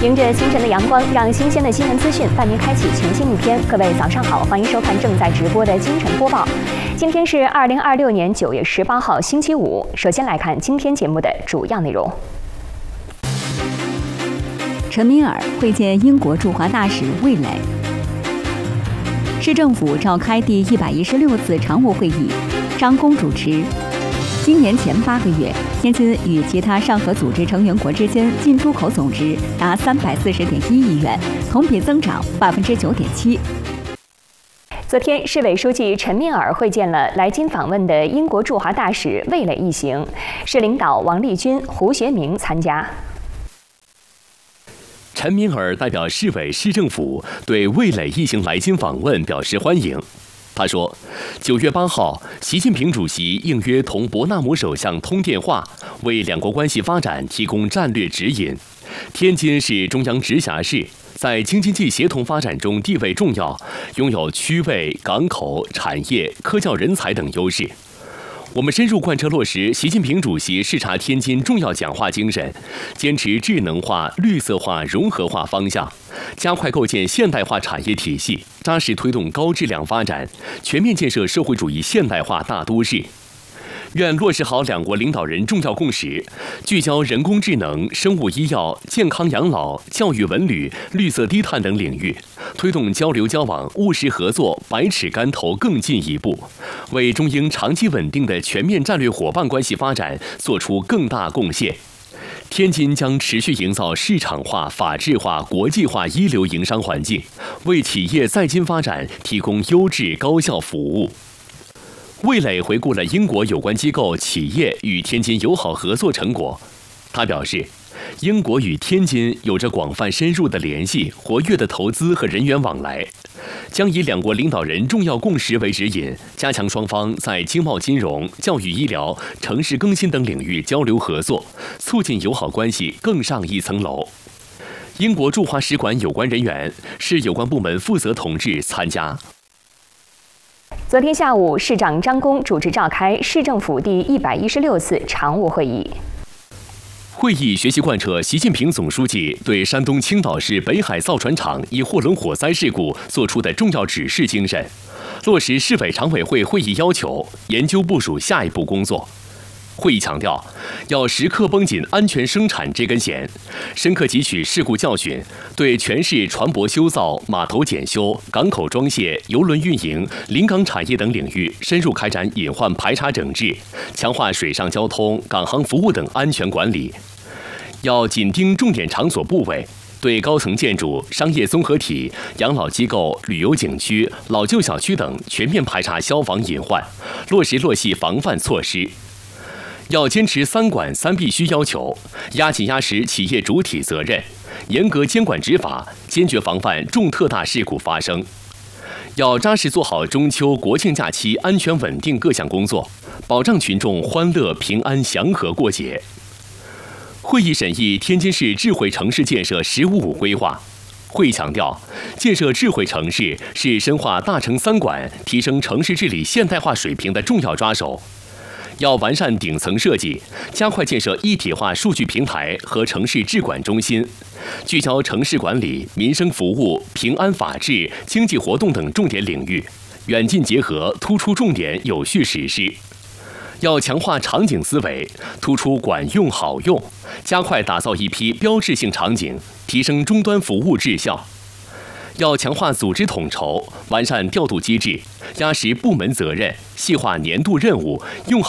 迎着清晨的阳光，让新鲜的新闻资讯伴您开启全新一天。各位早上好，欢迎收看正在直播的京晨播报。今天是2026年9月18号，星期五。首先来看今天节目的主要内容。 陈敏尔会见英国驻华大使魏磊。市政府召开第116次常务会议，张公主持。今年前8个月，天津与其他上合组织成员国之间进出口总值达340.1亿元，同比增长9.7%。 昨天，市委书记陈敏尔会见了来京访问的英国驻华大使魏磊一行，市领导王立军、胡学明参加。 陈敏尔代表市委市政府对魏磊一行来京访问表示欢迎。他说，9月8号，习近平主席应约同伯纳姆首相通电话，为两国关系发展提供战略指引。天津是中央直辖市，在京津冀协同发展中地位重要，拥有区位、港口、产业、科教人才等优势。我们深入贯彻落实习近平主席视察天津重要讲话精神，坚持智能化、绿色化、融合化方向，加快构建现代化产业体系，扎实推动高质量发展，全面建设社会主义现代化大都市。愿落实好两国领导人重要共识，聚焦人工智能、生物医药、健康养老、教育文旅、绿色低碳等领域，推动交流交往、务实合作百尺竿头更进一步，为中英长期稳定的全面战略伙伴关系发展作出更大贡献。天津将持续营造市场化、法治化、国际化一流营商环境，为企业在京发展提供优质高效服务。魏磊回顾了英国有关机构、企业与天津友好合作成果。他表示，英国与天津有着广泛深入的联系、活跃的投资和人员往来，将以两国领导人重要共识为指引，加强双方在经贸金融、教育医疗、城市更新等领域交流合作，促进友好关系更上一层楼。英国驻华使馆有关人员、市有关部门负责同志参加。 昨天下午，市长张公主持召开市政府第116次常务会议。 会议学习贯彻习近平总书记对山东青岛市北海造船厂一货轮火灾事故作出的重要指示精神，落实市委常委会会议要求，研究部署下一步工作。会议强调，要时刻绷紧安全生产这根弦，深刻汲取事故教训，对全市船舶修造、码头检修、港口装卸、邮轮运营、临港产业等领域深入开展隐患排查整治，强化水上交通、港航服务等安全管理。要紧盯重点场所部位，对高层建筑、商业综合体、养老机构、旅游景区、老旧小区等全面排查消防隐患，落实落细防范措施。要坚持3管3必须要求，压紧压实企业主体责任，严格监管执法，坚决防范重特大事故发生。要扎实做好中秋、国庆假期安全稳定各项工作，保障群众欢乐、平安、祥和过节。会议审议天津市智慧城市建设“15+5”规划。会议强调，建设智慧城市是深化大城3管、提升城市治理现代化水平的重要抓手。要完善顶层设计，加快建设一体化数据平台和城市治管中心，聚焦城市管理、民生服务、平安法治、经济活动等重点领域，远近结合，突出重点，有序实施。要强化场景思维，突出管用好用，加快打造一批标志性场景，提升终端服务质效。要强化组织统筹，完善调度机制，压实部门责任，细化年度任务，用好